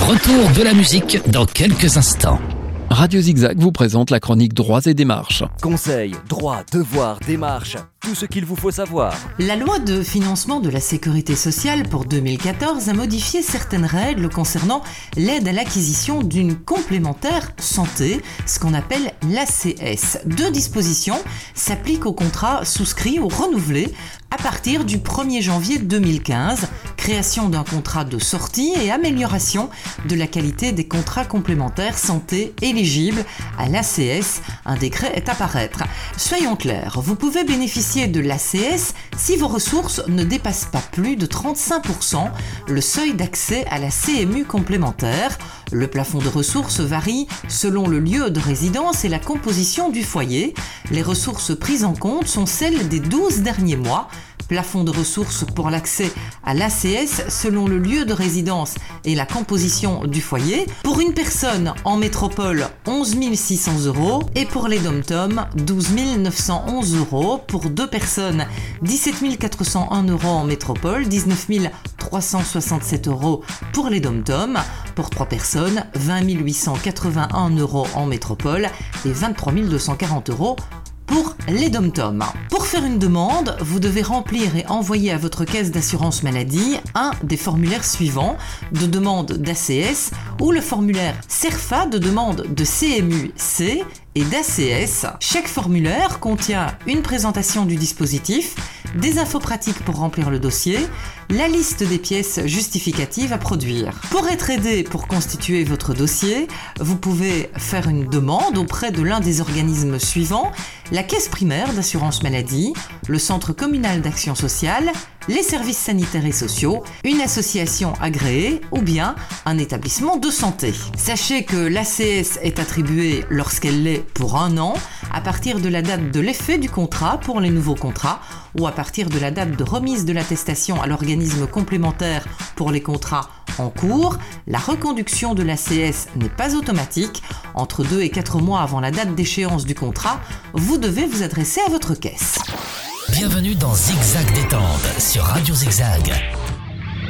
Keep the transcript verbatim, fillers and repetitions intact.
Retour de la musique dans quelques instants. Radio Zigzag vous présente la chronique Droits et démarches. Conseils, droits, devoirs, démarches, tout ce qu'il vous faut savoir. La loi de financement de la sécurité sociale pour deux mille quatorze a modifié certaines règles concernant l'aide à l'acquisition d'une complémentaire santé, ce qu'on appelle l'A C S. Deux dispositions s'appliquent aux contrats souscrits ou renouvelés à partir du premier janvier deux mille quinze, création d'un contrat de sortie et amélioration de la qualité des contrats complémentaires santé éligibles à l'A C S. Un décret est à paraître. Soyons clairs, vous pouvez bénéficier de l'A C S si vos ressources ne dépassent pas plus de trente-cinq pour cent le seuil d'accès à la C M U complémentaire. Le plafond de ressources varie selon le lieu de résidence et la composition du foyer. Les ressources prises en compte sont celles des douze derniers mois. Plafond de ressources pour l'accès à l'A C S selon le lieu de résidence et la composition du foyer. Pour une personne en métropole, onze mille six cents euros et pour les dom-toms, douze mille neuf cent onze euros. Pour deux personnes, dix-sept mille quatre cent un euros en métropole, dix-neuf mille trois cent soixante-sept euros pour les dom-toms. Pour trois personnes, vingt mille huit cent quatre-vingt-un euros en métropole et vingt-trois mille deux cent quarante euros pour les dom-toms. Pour faire une demande, vous devez remplir et envoyer à votre caisse d'assurance maladie un des formulaires suivants de demande d'A C S ou le formulaire CERFA de demande de C M U C et d'A C S. Chaque formulaire contient une présentation du dispositif, des infos pratiques pour remplir le dossier, la liste des pièces justificatives à produire. Pour être aidé pour constituer votre dossier, vous pouvez faire une demande auprès de l'un des organismes suivants: la caisse primaire d'assurance maladie, le centre communal d'action sociale, les services sanitaires et sociaux, une association agréée ou bien un établissement de santé. Sachez que l'A C S est attribuée lorsqu'elle l'est pour un an, à partir de la date de l'effet du contrat pour les nouveaux contrats ou à partir de la date de remise de l'attestation à l'organisme complémentaire pour les contrats en cours. La reconduction de l'A C S n'est pas automatique. Entre deux et quatre mois avant la date d'échéance du contrat, vous devez vous adresser à votre caisse. Bienvenue dans Zigzag Détente sur Radio Zigzag.